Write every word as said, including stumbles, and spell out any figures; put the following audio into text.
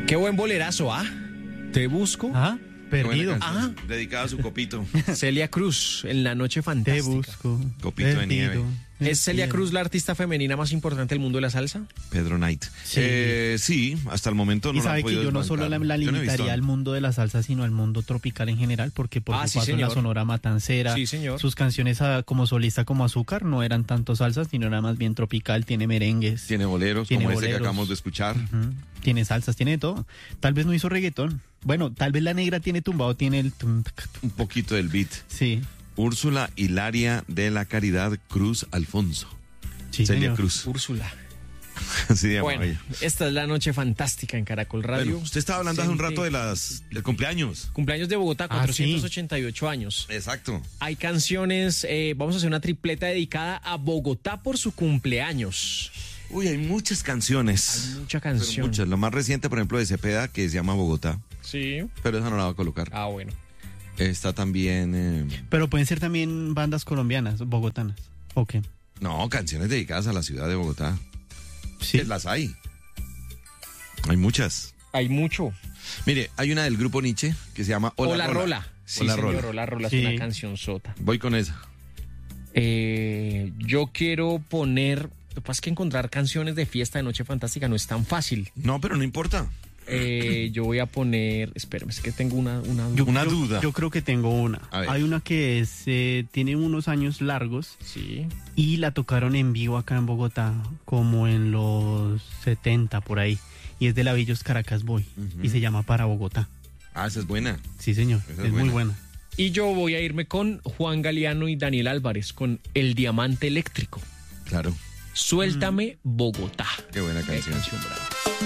Qué buen bolerazo, ¿ah? Te busco. Ah, perdido. Ah. Dedicada a su copito. Celia Cruz, en La Noche Te Fantástica. busco. Copito de perdido, nieve. ¿Es Celia me Cruz la artista femenina más importante del mundo de la salsa? Pedro Knight. Sí. Eh, sí, hasta el momento no Y lo han sabe que podido yo no solo la, desbancar. la Yo no he limitaría visto. al mundo de la salsa, sino al mundo tropical en general, porque por Ah, su sí, paso en la señor. Sonora Matancera, Sí, señor. sus canciones ah, como solista como Azúcar no eran tanto salsas, sino era más bien tropical, tiene merengues, Tiene boleros, Tiene como este que boleros. acabamos de escuchar. ujú, tiene salsas, tiene de todo. Tal vez no hizo reggaetón. Bueno, tal vez la negra tiene tumbado, tiene el... tum, tac, tum. Un poquito del beat. Sí, Úrsula Hilaria de la Caridad Cruz Alfonso. sí, Celia señor. Cruz. Úrsula. Así de Bueno, ella. esta es La Noche Fantástica en Caracol Radio. Bueno, usted estaba hablando hace un rato de Gente- las del cumpleaños. Cumpleaños de Bogotá, Ah, cuatrocientos ochenta y ocho años. Exacto. Hay canciones, eh, vamos a hacer una tripleta dedicada a Bogotá por su cumpleaños. Uy, hay muchas canciones. Hay mucha Pero canción. muchas. Lo más reciente, por ejemplo, de Cepeda, que se llama Bogotá. Sí. Pero esa no la va a colocar. Ah, bueno. Está también... eh, Pero pueden ser también bandas colombianas, bogotanas. Ok. no, canciones dedicadas a la ciudad de Bogotá. Sí. Que las hay. Hay muchas. Hay mucho. Mire, hay una del grupo Nietzsche que se llama Hola, Hola, Rola. Rola. Sí, Hola, señor, Rola. Hola Rola Sí. es una canción sota. Voy con esa. Eh, yo quiero poner... Lo que pasa es que encontrar canciones de fiesta de Noche Fantástica no es tan fácil. No, pero no importa. Eh, yo voy a poner... Espérame, es que tengo una... una Yo- Una yo- duda. Yo creo que tengo una. A ver. Hay una que es, eh, tiene unos años largos Sí. y la tocaron en vivo acá en Bogotá, como en los setenta por ahí. Y es de la Villos Caracas Boy Ujú. y se llama Para Bogotá. Ah, esa es buena. Sí, señor. Esa Es, es muy buena. buena. Y yo voy a irme con Juan Galeano y Daniel Álvarez, con El Diamante Eléctrico. Claro. Suéltame Bogotá. Qué buena Qué canción. canción brava.